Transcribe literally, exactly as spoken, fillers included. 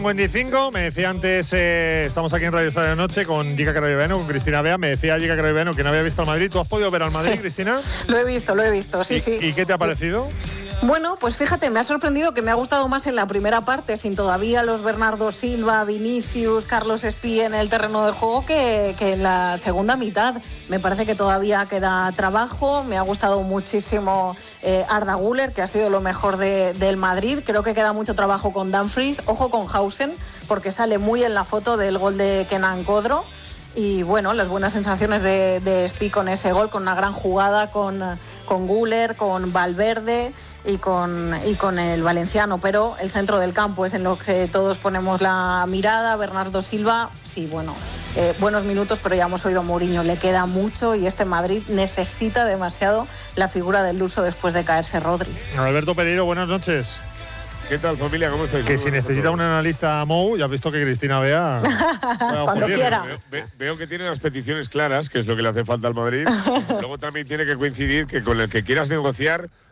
veinticinco, me decía antes, eh, estamos aquí en Radio Estadio de Noche con Jica Carabiano, con Cristina Bea. Me decía Jica Carabiano que no había visto al Madrid. ¿Tú has podido ver al Madrid, Sí. Cristina? Lo he visto, lo he visto, sí, ¿Y, sí. ¿Y qué te ha parecido? Bueno, pues fíjate, me ha sorprendido que me ha gustado más en la primera parte, sin todavía los Bernardo Silva, Vinicius, Carlos Espí en el terreno de juego, que, que en la segunda mitad. Me parece que todavía queda trabajo. Me ha gustado muchísimo eh, Arda Güler, que ha sido lo mejor de, del Madrid. Creo que queda mucho trabajo con Dumfries. Ojo con Hausen, porque sale muy en la foto del gol de Kenan Kodro. Y bueno, las buenas sensaciones de, de Espí con ese gol, con una gran jugada, con, con Güler, con Valverde y con, y con el valenciano. Pero el centro del campo es en lo que todos ponemos la mirada. Bernardo Silva, sí, bueno, eh, buenos minutos, pero ya hemos oído a Mourinho, le queda mucho y este Madrid necesita demasiado la figura del luso después de caerse Rodri. Alberto Pereiro, buenas noches. ¿Qué tal, familia? ¿Cómo estáis? Que si necesita un analista Mou, ya has visto que Cristina Bea... Cuando quiera. Veo, ve- veo que tiene las peticiones claras, que es lo que le hace falta al Madrid. Luego también tiene que coincidir que con el que quieras negociar